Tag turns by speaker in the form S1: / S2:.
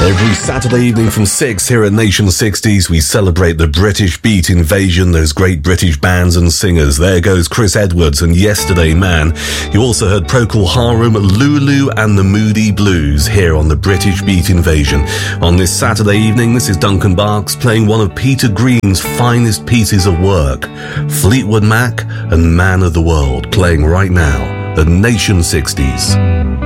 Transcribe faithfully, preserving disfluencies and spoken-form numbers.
S1: Every Saturday evening from six here at Nation sixties, we celebrate the British beat invasion, those great British bands and singers. There goes Chris Edwards and Yesterday Man. You also heard Procol Harum, Lulu and the Moody Blues here on the British beat invasion. On this Saturday evening, this is Duncan Barks playing one of Peter Green's finest pieces of work, Fleetwood Mac and Man of the World, playing right now at Nation sixties.